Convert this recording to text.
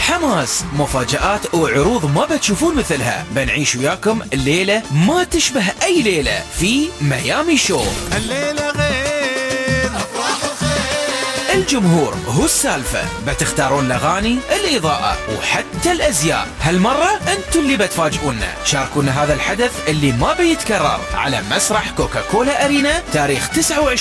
حماس، مفاجآت وعروض ما بتشوفون مثلها. بنعيش وياكم الليلة ما تشبه أي ليلة في ميامي شو. الليلة غير أفراح وخير، الجمهور هو السالفة، بتختارون الأغاني، الإضاءة وحتى الأزياء. هالمرة أنتوا اللي بتفاجئونا. شاركونا هذا الحدث اللي ما بيتكرر على مسرح كوكاكولا أرينا تاريخ 29